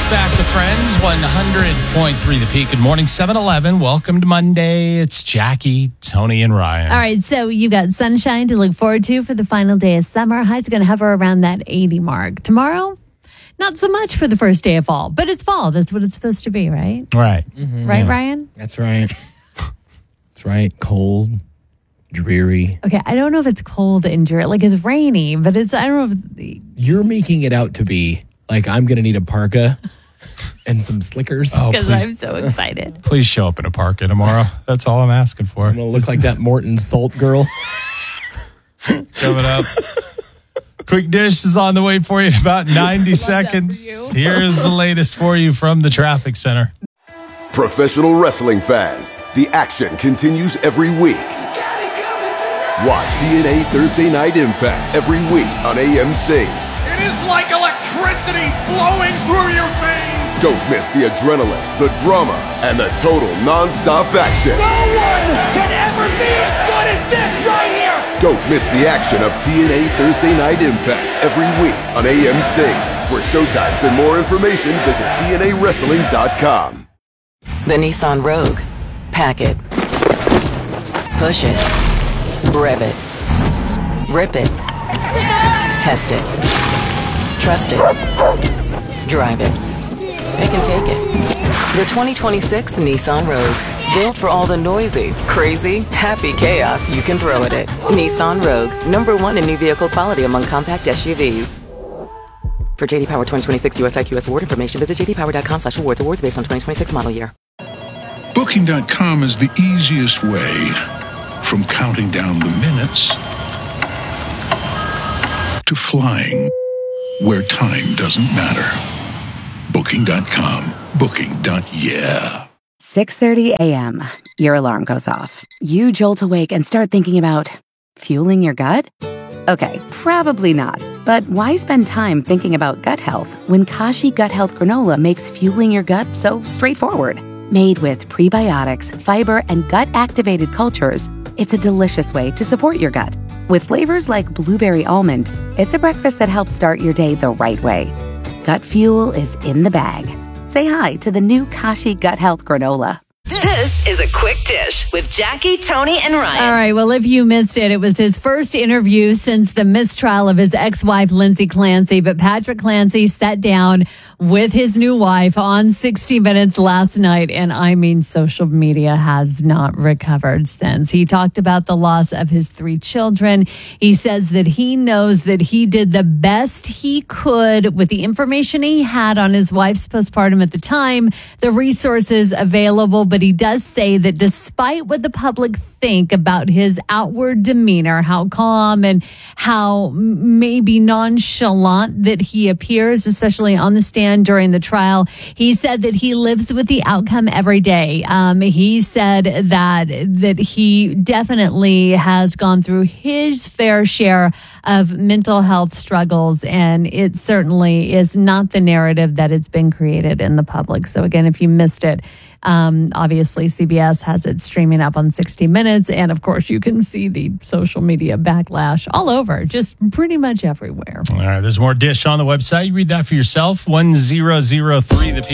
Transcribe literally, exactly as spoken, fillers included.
back to Friends, one hundred point three The Peak. Good morning, seven eleven. Welcome to Monday. It's Jackie, Tony, and Ryan. All right, so you got sunshine to look forward to for the final day of summer. Highs are going to hover around that eighty mark. Tomorrow, not so much for the first day of fall, but it's fall. That's what it's supposed to be, right? Right. Mm-hmm. Right, yeah. Ryan? That's right. That's right. Cold, dreary. Okay, I don't know if it's cold and dreary. Like, it's rainy, but it's, I don't know if... It's, You're making it out to be like I'm going to need a parka and some slickers. Because oh, I'm so excited. Please show up in a parka tomorrow. That's all I'm asking for. I'm going to look like that Morton Salt girl. Coming up. Quick Dish is on the way for you in about ninety seconds. Here's the latest for you from the traffic center. Professional wrestling fans, the action continues every week. Watch T N A Thursday Night Impact every week on A M C. It is like electricity flowing through your veins. Don't miss the adrenaline, the drama, and the total non-stop action. No one can ever be as good as this right here. Don't miss the action of T N A Thursday Night Impact every week on A M C. For showtimes and more information, visit T N A wrestling dot com. The Nissan Rogue. Pack it. Push it. Rev it. Rip it. Test it. Trust it. Drive it. Pick and take it. The twenty twenty-six Nissan Rogue. Built for all the noisy, crazy, happy chaos you can throw at it. Nissan Rogue. Number one in new vehicle quality among compact S U Vs. For J D Power twenty twenty-six U S I Q S award information, visit j d power dot com slash awards. Awards based on twenty twenty-six model year. Booking dot com is the easiest way from counting down the minutes to flying where time doesn't matter. Booking dot com. Booking. Yeah. six thirty a.m. Your alarm goes off. You jolt awake and start thinking about fueling your gut? Okay, probably not. But why spend time thinking about gut health when Kashi Gut Health Granola makes fueling your gut so straightforward? Made with prebiotics, fiber, and gut-activated cultures, it's a delicious way to support your gut. With flavors like blueberry almond, it's a breakfast that helps start your day the right way. Gut fuel is in the bag. Say hi to the new Kashi Gut Health Granola. This is a Quick Dish with Jackie, Tony, and Ryan. All right, well, if you missed it, it was his first interview since the mistrial of his ex-wife, Lindsay Clancy. But Patrick Clancy sat down with his new wife on sixty minutes last night. And I mean, social media has not recovered since. He talked about the loss of his three children. He says that he knows that he did the best he could with the information he had on his wife's postpartum at the time, the resources available. But he does say that despite what the public think about his outward demeanor, how calm and how maybe nonchalant that he appears, especially on the stand during the trial, he said that he lives with the outcome every day. Um, he said that that he definitely has gone through his fair share of mental health struggles, and it certainly is not the narrative that it's been created in the public. So again, if you missed it, Um, obviously, C B S has it streaming up on sixty minutes. And of course, you can see the social media backlash all over, just pretty much everywhere. All right, there's more Dish on the website. You read that for yourself. one thousand three The Peak.